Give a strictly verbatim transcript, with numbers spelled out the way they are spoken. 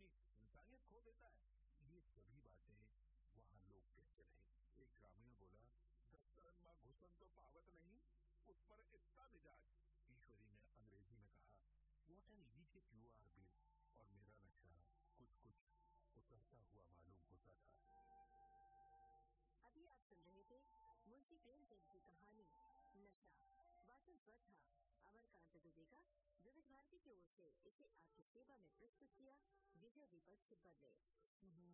अपनी इंसानियत खो देता है। ये सभी बातें वहाँ लोग कहते रहे। एक ग्रामीण बोला, दस्तरन माँ घुसन तो पावत नहीं, उस पर इतना मिजाज। ईश्वरी ने अंग्रेजी में कहा, what an immediate you are bill. और मेरा नशा कुछ कुछ उतरता हुआ मालूम होता था। अभी आप सुन रहे थे मुंशी प्रेमचंद की कहानी नशा। वाचन स्वर था अमरकांत दुबे का। विविध भारती की ओर से इसे आपकी सेवा में प्रस्तुत किया विजय दीपक छिब्बर ने।